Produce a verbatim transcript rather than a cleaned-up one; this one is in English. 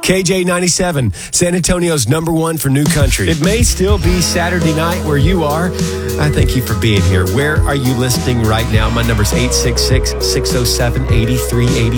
K J ninety-seven, San Antonio's number one for new country. It may still be Saturday night where you are. I thank you for being here. Where are you listening right now? My number's eight six six, six oh seven, eight three eight oh.